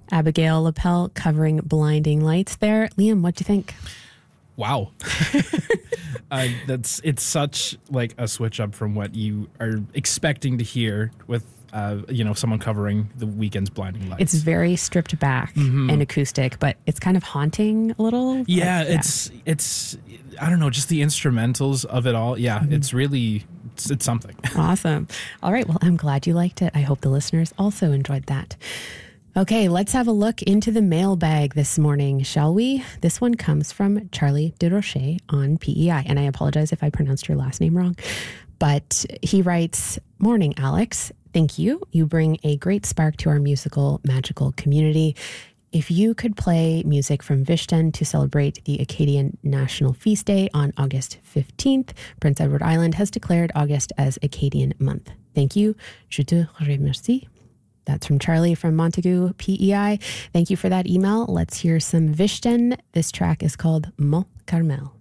Abigail Lapel covering Blinding Lights there. Liam, what do you think? Wow. It's such like a switch up from what you are expecting to hear with someone covering The Weeknd's Blinding Lights. It's very stripped back and acoustic, but it's kind of haunting a little. Yeah, it's I don't know, just the instrumentals of it all. Yeah, it's really it's something. Awesome. All right, well, I'm glad you liked it. I hope the listeners also enjoyed that. Okay, let's have a look into the mailbag this morning, shall we? This one comes from Charlie DeRoche on PEI, and I apologize if I pronounced your last name wrong, but he writes, "Morning, Alex. Thank you. You bring a great spark to our musical, magical community. If you could play music from Vishten to celebrate the Acadian National Feast Day on August 15th, Prince Edward Island has declared August as Acadian Month. Thank you. Je te remercie." That's from Charlie from Montague, PEI. Thank you for that email. Let's hear some Vishten. This track is called Mont Carmel.